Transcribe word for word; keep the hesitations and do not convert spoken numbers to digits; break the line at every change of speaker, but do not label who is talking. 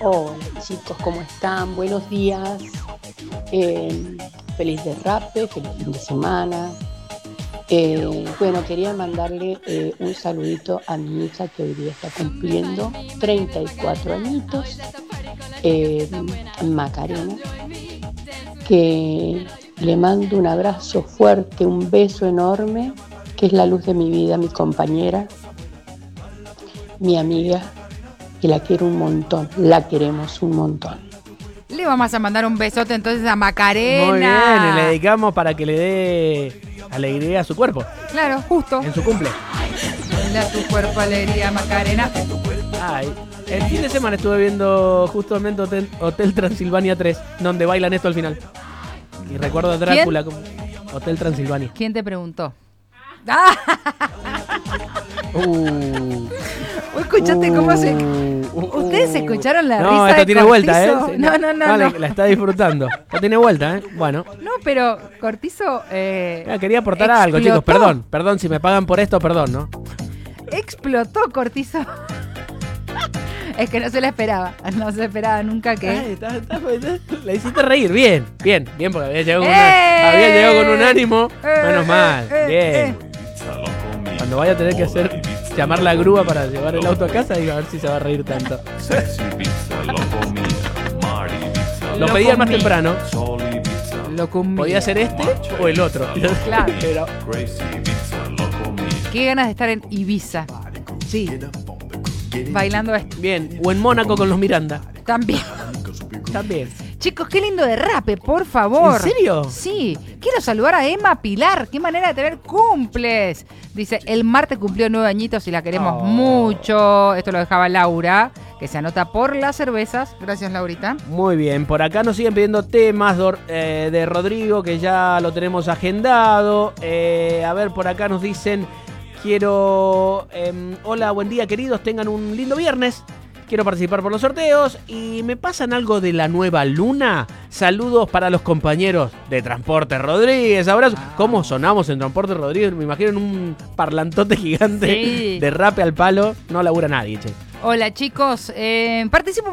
Hola chicos, ¿cómo están? Buenos días. Eh, feliz derrape, feliz fin de semana. Eh, bueno, quería mandarle eh, un saludito a mi hija que hoy día está cumpliendo treinta y cuatro añitos, eh, Macarena, que le mando un abrazo fuerte, un beso enorme, que es la luz de mi vida, mi compañera, mi amiga, y la quiero un montón, la queremos un montón.
Le vamos a mandar un besote entonces a Macarena.
Muy bien, y le dedicamos para que le dé alegría a su cuerpo.
Claro, justo.
En su cumple.
Dale a tu cuerpo alegría, Macarena.
Ay, el fin de semana estuve viendo justamente Hotel, Hotel Transilvania tres, donde bailan esto al final. Y recuerdo a Drácula como Hotel Transilvania.
¿Quién te preguntó? ¡Ah!
Uh,
¿Escuchaste
uh,
cómo se...?
uh,
¿Ustedes
uh.
escucharon la
no,
risa
esto
de
tiene
Cortizo?
vuelta, ¿eh?
No, no, no.
Vale,
no.
la está disfrutando. No tiene vuelta, ¿eh? Bueno.
No, pero Cortizo... Eh,
Ah, quería aportar
explotó.
algo, chicos. Perdón, perdón, si me pagan por esto, perdón, ¿no?
Explotó Cortizo. Es que no se la esperaba. No se esperaba nunca que...
Ay, está- está- la hiciste reír, bien, bien, bien, porque había llegado con,
¡Eh!
una- había llegado con un ánimo.
¡Eh!
Menos mal,
¡Eh!
bien. Cuando vaya a tener que hacer llamar la grúa para llevar el auto a casa, digo, a ver si se va a reír tanto. Lo pedían más temprano.
Lo comí.
Podía ser este o el otro.
Claro.
Pero
Qué ganas de estar en Ibiza. Sí. Bailando esto.
bien, o en Mónaco con los Miranda.
También.
También.
Chicos, qué lindo derrape, por favor.
¿En serio?
Sí. Quiero saludar a Emma Pilar. Qué manera de tener cumples. Dice, el martes cumplió nueve añitos y la queremos
Oh.
mucho. Esto lo dejaba Laura, que se anota por las cervezas. Gracias, Laurita.
Muy bien, por acá nos siguen pidiendo temas de, eh, de Rodrigo, que ya lo tenemos agendado. Eh, a ver, por acá nos dicen, quiero... eh, hola, buen día queridos, tengan un lindo viernes. Quiero participar por los sorteos y me pasan algo de la nueva luna. Saludos para los compañeros de Transporte Rodríguez. Abrazo. ¿Cómo sonamos en Transporte Rodríguez? Me imagino en un parlantote gigante
Sí.
de rape al palo. No labura nadie, che.
Hola, chicos. Eh, participo